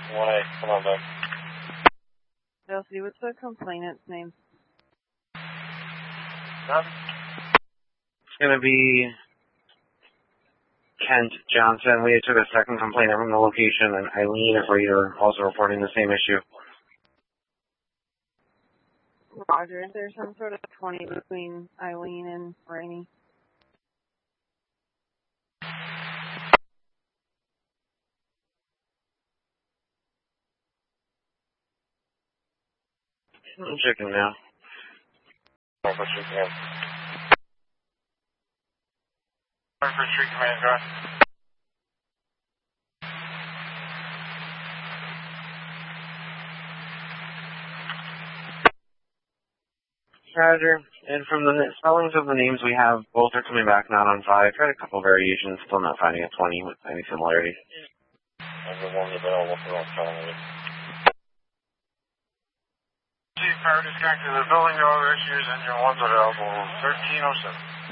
1A, come on back. Chelsea, what's the complainant's name? It's going to be Kent Johnson. We took a second complaint from the location, and Eileen and Brady are also reporting the same issue. Roger, is there some sort of 20 between Eileen and Rainey? I'm checking now. Norfolk Street Command. Norfolk Street Command, go ahead. Roger. And from the spellings of the names we have, both are coming back not on 5. Tried a couple variations, still not finding a 20 with any similarity. Everyone, you've been all looking around telling me. Chief, power disconnected to the building, no other issues, engine 1's available, 1307.